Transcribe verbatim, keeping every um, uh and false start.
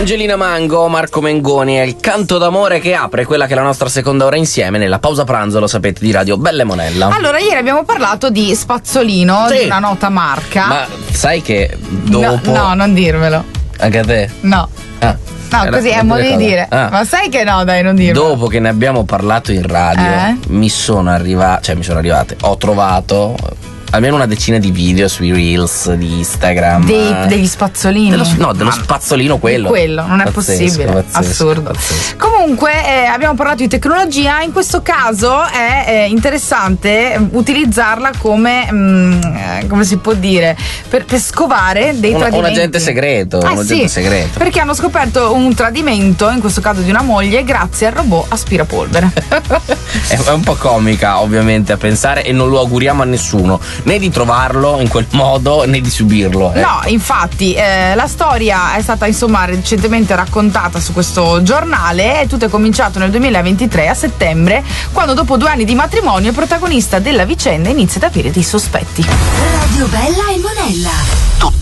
Angelina Mango, Marco Mengoni è il canto d'amore che apre quella che è la nostra seconda ora insieme nella pausa pranzo, lo sapete, di Radio Belle Monella. Allora, ieri abbiamo parlato di spazzolino, sì, di una nota marca. Ma sai che dopo... No, no, non dirmelo. Anche a te? No. Ah. No, Era così è un modo di dire. Ah. Ma sai che no, dai, non dirlo. Dopo che ne abbiamo parlato in radio, Eh? mi sono arrivate, cioè mi sono arrivate, ho trovato almeno una decina di video sui reels di Instagram. Dei, degli spazzolini. Dello, no, dello spazzolino quello. Quello, non è Pazzesco, possibile. pazzesco, Assurdo. pazzesco. Comunque eh, abbiamo parlato di tecnologia. In questo caso è eh, interessante utilizzarla come mh, eh, come si può dire, per, per scovare dei Una- un tradimenti. agente segreto, Ah, un agente sì, segreto. perché hanno scoperto un tradimento, in questo caso di una moglie, grazie al robot aspirapolvere. È è un po' comica ovviamente a pensare, e non lo auguriamo a nessuno, né di trovarlo in quel modo né di subirlo. eh. No, infatti eh, la storia è stata insomma recentemente raccontata su questo giornale e tutto è cominciato nel duemilaventitré a settembre, quando dopo due anni di matrimonio il protagonista della vicenda inizia ad avere dei sospetti. Radio Bella e Monella.